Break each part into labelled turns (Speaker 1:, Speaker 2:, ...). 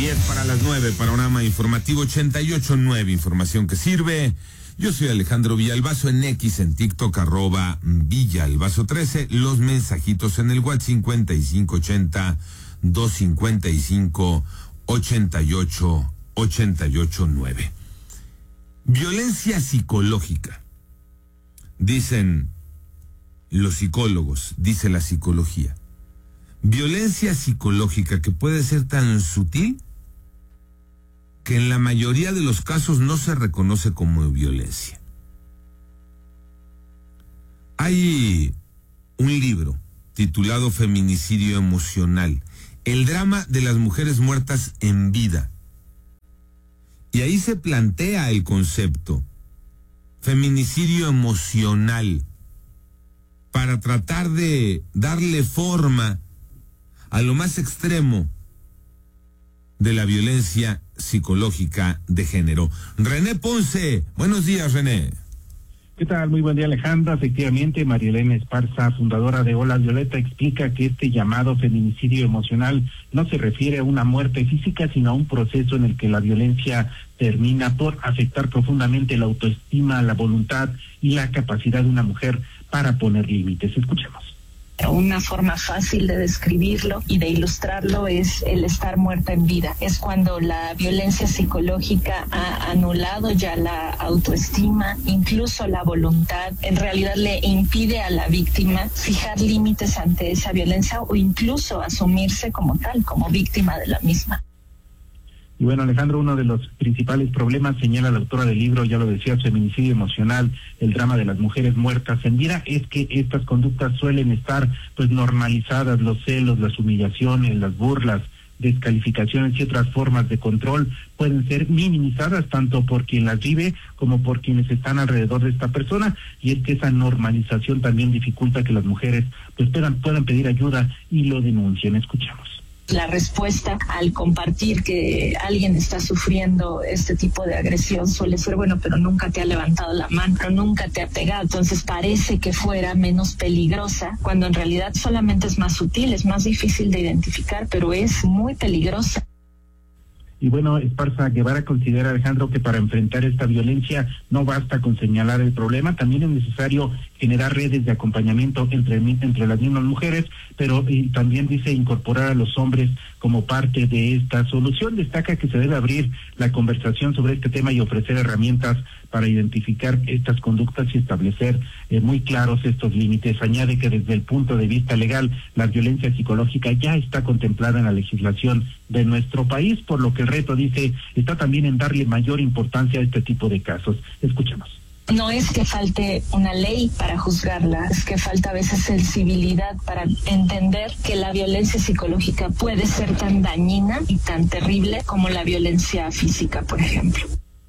Speaker 1: 10 para las 9, panorama informativo 88.9, información que sirve. Yo soy Alejandro Villalbazo en X, en TikTok, @Villalbazo13, los mensajitos en el WhatsApp 5580-255-8889. Violencia psicológica. Dicen los psicólogos, dice la psicología. Violencia psicológica que puede ser tan sutil que en la mayoría de los casos no se reconoce como violencia. Hay un libro titulado Feminicidio Emocional, el drama de las mujeres muertas en vida. Y ahí se plantea el concepto, feminicidio emocional, para tratar de darle forma a lo más extremo de la violencia psicológica de género. René Ponce, buenos días, René.
Speaker 2: ¿Qué tal? Muy buen día, Alejandra. Efectivamente, María Elena Esparza, fundadora de Hola Violeta, explica que este llamado feminicidio emocional no se refiere a una muerte física, sino a un proceso en el que la violencia termina por afectar profundamente la autoestima, la voluntad y la capacidad de una mujer para poner límites. Escuchemos.
Speaker 3: Una forma fácil de describirlo y de ilustrarlo es el estar muerta en vida. Es cuando la violencia psicológica ha anulado ya la autoestima, incluso la voluntad. En realidad le impide a la víctima fijar límites ante esa violencia o incluso asumirse como tal, como víctima de la misma.
Speaker 2: Y bueno, Alejandro, uno de los principales problemas, señala la autora del libro, ya lo decía, Feminicidio Emocional, el drama de las mujeres muertas en vida, es que estas conductas suelen estar pues normalizadas, los celos, las humillaciones, las burlas, descalificaciones y otras formas de control pueden ser minimizadas tanto por quien las vive como por quienes están alrededor de esta persona, y es que esa normalización también dificulta que las mujeres pues puedan pedir ayuda y lo denuncien. Escuchamos.
Speaker 3: La respuesta al compartir que alguien está sufriendo este tipo de agresión suele ser, bueno, pero nunca te ha levantado la mano, pero nunca te ha pegado, entonces parece que fuera menos peligrosa, cuando en realidad solamente es más sutil, es más difícil de identificar, pero es muy peligrosa.
Speaker 2: Y bueno, Esparza Guevara considera, Alejandro, que para enfrentar esta violencia no basta con señalar el problema, también es necesario generar redes de acompañamiento entre las mismas mujeres, pero también dice incorporar a los hombres como parte de esta solución. Destaca que se debe abrir la conversación sobre este tema y ofrecer herramientas para identificar estas conductas y establecer muy claros estos límites. Añade que desde el punto de vista legal, la violencia psicológica ya está contemplada en la legislación de nuestro país, por lo que el reto, dice, está también en darle mayor importancia a este tipo de casos. Escuchemos.
Speaker 3: No es que falte una ley para juzgarla, es que falta a veces sensibilidad para entender que la violencia psicológica puede ser tan dañina y tan terrible como la violencia física, por ejemplo.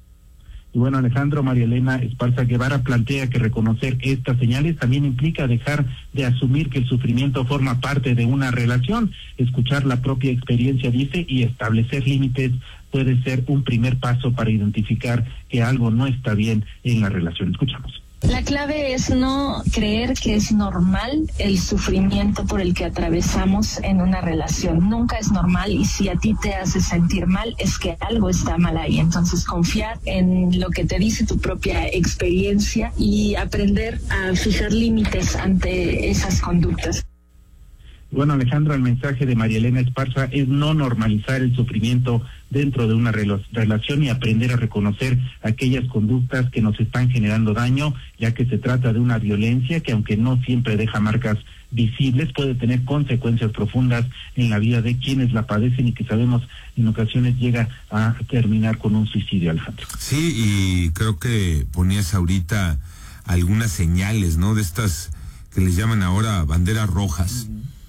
Speaker 2: Y bueno, Alejandro, María Elena Esparza Guevara plantea que reconocer estas señales también implica dejar de asumir que el sufrimiento forma parte de una relación, escuchar la propia experiencia, dice, y establecer límites puede ser un primer paso para identificar que algo no está bien en la relación. Escuchamos.
Speaker 3: La clave es no creer que es normal el sufrimiento por el que atravesamos en una relación. Nunca es normal, y si a ti te hace sentir mal es que algo está mal ahí. Entonces confiar en lo que te dice tu propia experiencia y aprender a fijar límites ante esas conductas.
Speaker 2: Bueno, Alejandro, el mensaje de María Elena Esparza es no normalizar el sufrimiento dentro de una relación y aprender a reconocer aquellas conductas que nos están generando daño, ya que se trata de una violencia que, aunque no siempre deja marcas visibles, puede tener consecuencias profundas en la vida de quienes la padecen y que sabemos en ocasiones llega a terminar con un suicidio, Alejandro.
Speaker 1: Sí, y creo que ponías ahorita algunas señales, ¿no? De estas que les llaman ahora banderas rojas.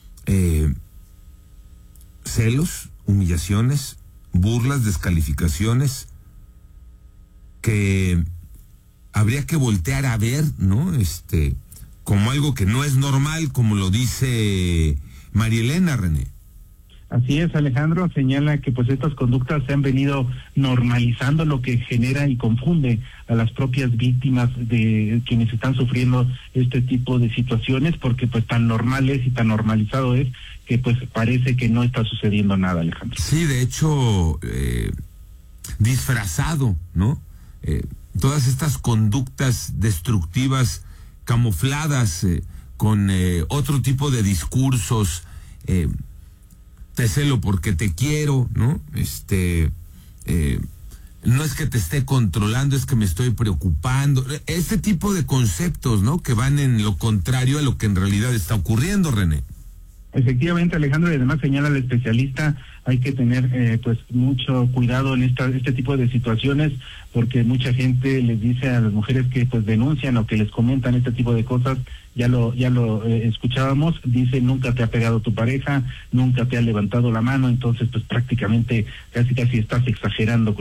Speaker 1: Celos, humillaciones, burlas, descalificaciones, que habría que voltear a ver, ¿no? Como algo que no es normal, como lo dice María Elena, René.
Speaker 2: Así es, Alejandro, señala que pues estas conductas se han venido normalizando, lo que genera y confunde a las propias víctimas de quienes están sufriendo este tipo de situaciones, porque pues tan normal es y tan normalizado es que pues parece que no está sucediendo nada, Alejandro.
Speaker 1: Sí, de hecho, disfrazado, ¿no? Todas estas conductas destructivas camufladas con otro tipo de discursos, te celo porque te quiero, ¿no? No es que te esté controlando, es que me estoy preocupando. Este tipo de conceptos, ¿no? Que van en lo contrario a lo que en realidad está ocurriendo, René.
Speaker 2: Efectivamente, Alejandro, y además señala el especialista, hay que tener pues mucho cuidado en este tipo de situaciones, porque mucha gente les dice a las mujeres que pues denuncian o que les comentan este tipo de cosas, ya lo escuchábamos, dice nunca te ha pegado tu pareja, nunca te ha levantado la mano, entonces pues prácticamente casi estás exagerando con